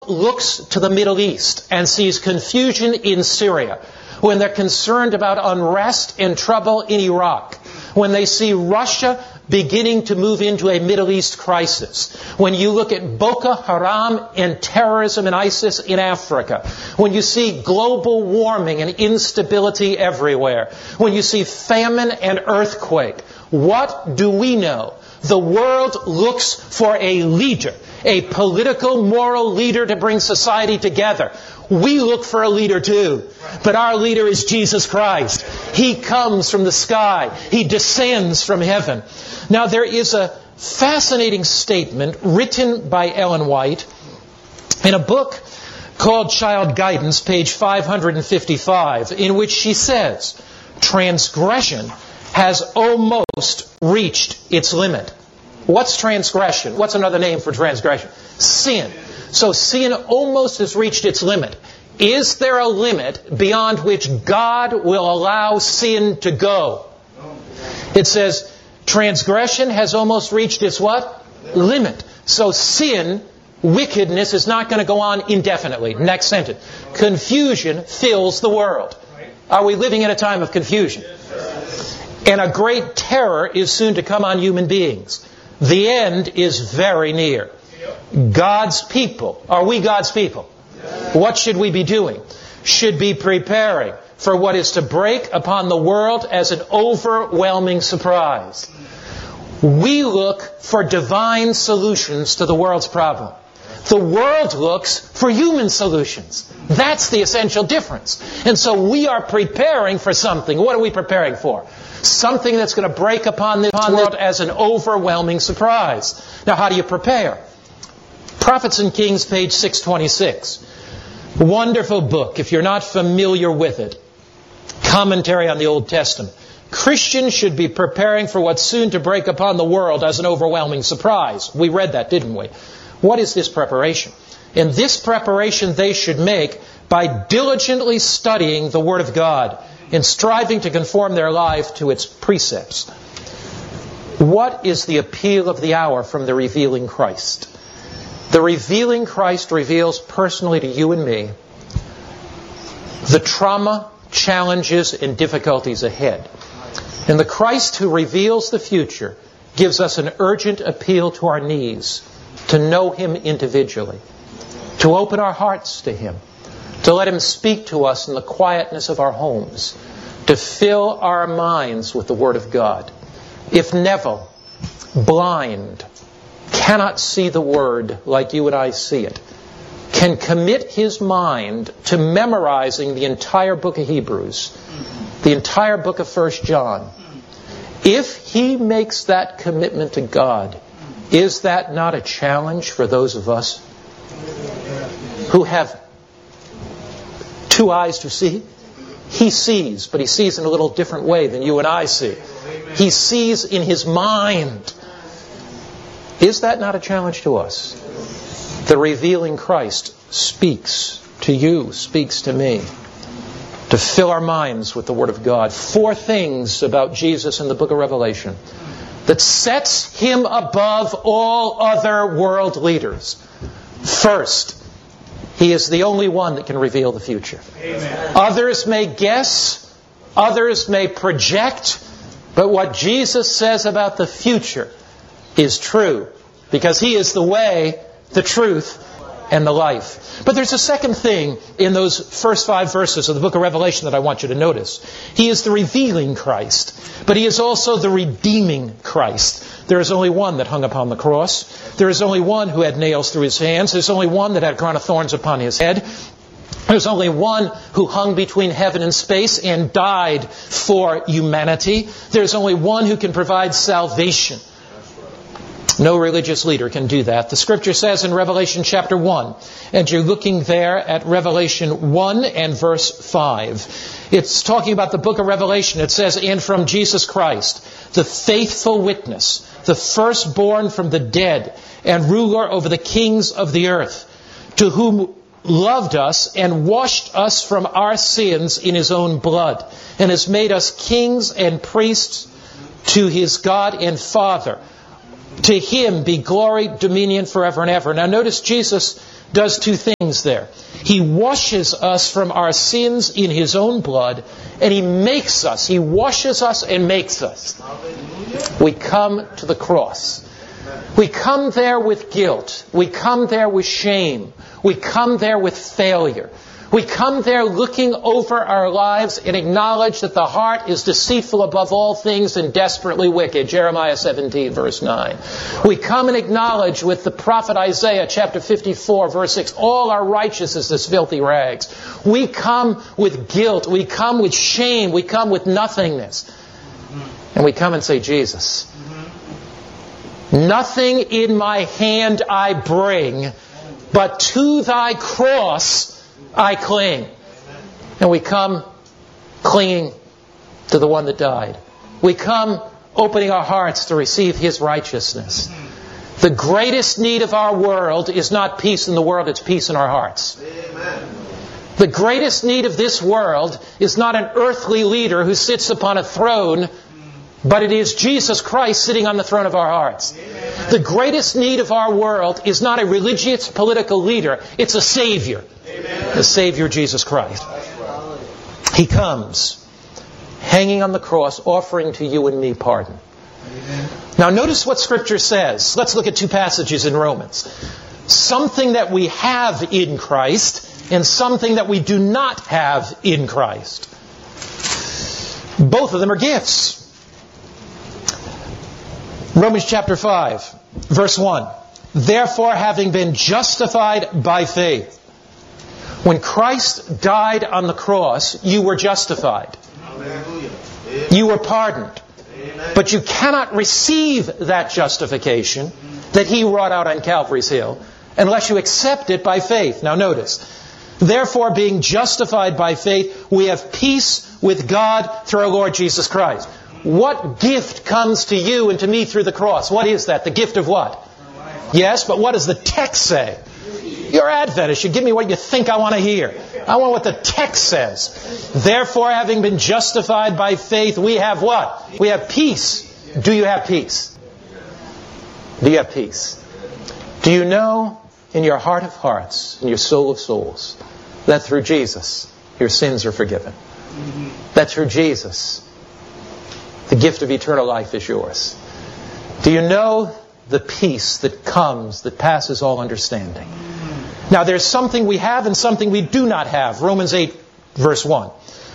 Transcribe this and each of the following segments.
looks to the Middle East and sees confusion in Syria, when they're concerned about unrest and trouble in Iraq, when they see Russia beginning to move into a Middle East crisis, when you look at Boko Haram and terrorism and ISIS in Africa, when you see global warming and instability everywhere, when you see famine and earthquake, what do we know? The world looks for a leader, a political, moral leader to bring society together. We look for a leader too. But our leader is Jesus Christ. He comes from the sky. He descends from heaven. Now there is a fascinating statement written by Ellen White in a book called Child Guidance, page 555, in which she says, transgression has almost reached its limit. What's transgression? What's another name for transgression? Sin. So sin almost has reached its limit. Is there a limit beyond which God will allow sin to go? It says, transgression has almost reached its what? Limit. So sin, wickedness, is not going to go on indefinitely. Next sentence. Confusion fills the world. Are we living in a time of confusion? And a great terror is soon to come on human beings. The end is very near. God's people. Are we God's people? What should we be doing? Should be preparing for what is to break upon the world as an overwhelming surprise. We look for divine solutions to the world's problem. The world looks for human solutions. That's the essential difference. And so we are preparing for something. What are we preparing for? Something that's going to break upon this world as an overwhelming surprise. Now, how do you prepare? Prophets and Kings, page 626. Wonderful book, if you're not familiar with it. Commentary on the Old Testament. Christians should be preparing for what's soon to break upon the world as an overwhelming surprise. We read that, didn't we? What is this preparation? And this preparation they should make by diligently studying the Word of God and striving to conform their life to its precepts. What is the appeal of the hour from the revealing Christ? The revealing Christ reveals personally to you and me the trauma, challenges, and difficulties ahead. And the Christ who reveals the future gives us an urgent appeal to our knees to know Him individually, to open our hearts to Him, to let Him speak to us in the quietness of our homes, to fill our minds with the Word of God. If Neville, blind, cannot see the Word like you and I see it, can commit his mind to memorizing the entire book of Hebrews, the entire book of 1 John, if he makes that commitment to God, is that not a challenge for those of us who have two eyes to see? He sees, but he sees in a little different way than you and I see. He sees in his mind. Is that not a challenge to us? The revealing Christ speaks to you, speaks to me, to fill our minds with the Word of God. 4 things about Jesus in the book of Revelation that sets Him above all other world leaders. First, He is the only one that can reveal the future. Amen. Others may guess, others may project, but what Jesus says about the future is true, because He is the way, the truth, and the life. But there's a second thing in those first 5 verses of the book of Revelation that I want you to notice. He is the revealing Christ, but He is also the redeeming Christ. There is only one that hung upon the cross. There is only one who had nails through His hands. There's only one that had a crown of thorns upon His head. There's only one who hung between heaven and space and died for humanity. There's only one who can provide salvation. No religious leader can do that. The Scripture says in Revelation chapter 1, and you're looking there at Revelation 1 and verse 5. It's talking about the book of Revelation. It says, and from Jesus Christ, the faithful witness, the firstborn from the dead, and ruler over the kings of the earth, to whom loved us and washed us from our sins in His own blood, and has made us kings and priests to His God and Father. To Him be glory, dominion forever and ever. Now notice Jesus does two things there. He washes us from our sins in His own blood, and He makes us. He washes us and makes us. We come to the cross. We come there with guilt. We come there with shame. We come there with failure. We come there looking over our lives and acknowledge that the heart is deceitful above all things and desperately wicked. Jeremiah 17, verse 9. We come and acknowledge with the prophet Isaiah, chapter 54, verse 6, all our righteousness is filthy rags. We come with guilt. We come with shame. We come with nothingness. And we come and say, Jesus, nothing in my hand I bring, but to Thy cross I cling. And we come clinging to the one that died. We come opening our hearts to receive His righteousness. The greatest need of our world is not peace in the world, it's peace in our hearts. Amen. The greatest need of this world is not an earthly leader who sits upon a throne, but it is Jesus Christ sitting on the throne of our hearts. Amen. The greatest need of our world is not a religious political leader, it's a Savior. Amen. The Savior, Jesus Christ. He comes, hanging on the cross, offering to you and me pardon. Amen. Now notice what Scripture says. Let's look at two passages in Romans. Something that we have in Christ, and something that we do not have in Christ. Both of them are gifts. Romans chapter 5, verse 1. Therefore, having been justified by faith. When Christ died on the cross, you were justified. Hallelujah. You were pardoned. Amen. But you cannot receive that justification that He wrought out on Calvary's Hill unless you accept it by faith. Now notice. Therefore, being justified by faith, we have peace with God through our Lord Jesus Christ. What gift comes to you and to me through the cross? What is that? The gift of what? Yes, but what does the text say? You're Adventist. You give me what you think I want to hear. I want what the text says. Therefore, having been justified by faith, we have what? We have peace. Do you have peace? Do you have peace? Do you know in your heart of hearts, in your soul of souls, that through Jesus, your sins are forgiven? That through Jesus, the gift of eternal life is yours. Do you know the peace that comes, that passes all understanding? Now there's something we have and something we do not have. Romans 8, verse 1.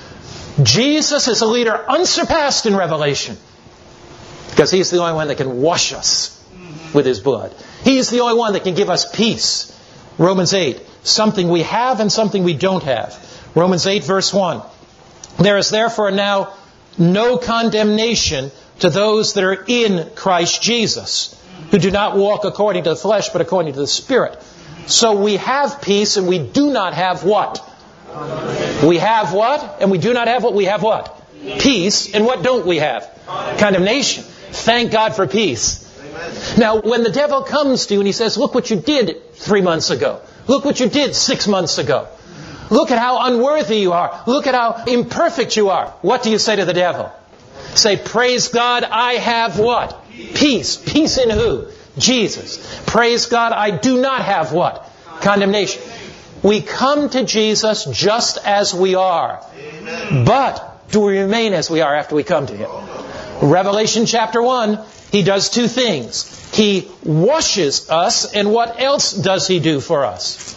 Jesus is a leader unsurpassed in revelation, because He's the only one that can wash us with His blood. He's the only one that can give us peace. Romans 8, something we have and something we don't have. Romans 8, verse 1. There is therefore now no condemnation to those that are in Christ Jesus, who do not walk according to the flesh, but according to the Spirit. So we have peace and we do not have what? We have what? And we do not have what? We have what? Peace. And what don't we have? Condemnation. Thank God for peace. Now, when the devil comes to you and he says, look what you did 3 months ago. Look what you did 6 months ago. Look at how unworthy you are. Look at how imperfect you are. What do you say to the devil? Say, praise God, I have what? Peace. Peace in who? Jesus. Praise God, I do not have what? Condemnation. We come to Jesus just as we are. But do we remain as we are after we come to Him? Revelation chapter 1, He does two things. He washes us, and what else does He do for us?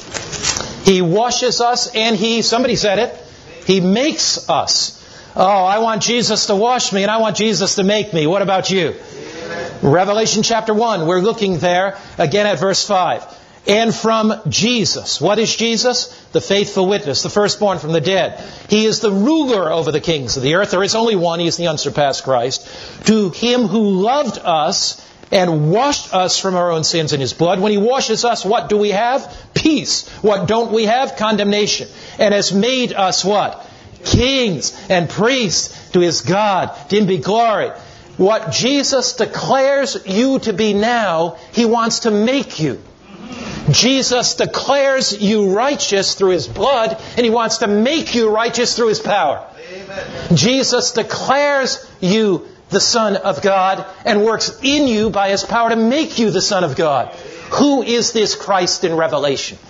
He washes us and He, somebody said it, He makes us. Oh, I want Jesus to wash me and I want Jesus to make me. What about you? Revelation chapter 1, we're looking there again at verse 5. And from Jesus. What is Jesus? The faithful witness, the firstborn from the dead. He is the ruler over the kings of the earth. There is only one. He is the unsurpassed Christ. To Him who loved us and washed us from our own sins in His blood. When He washes us, what do we have? Peace. What don't we have? Condemnation. And has made us what? Kings and priests to His God. To Him be glory. What Jesus declares you to be now, He wants to make you. Jesus declares you righteous through His blood, and He wants to make you righteous through His power. Amen. Jesus declares you the Son of God and works in you by His power to make you the Son of God. Who is this Christ in Revelation?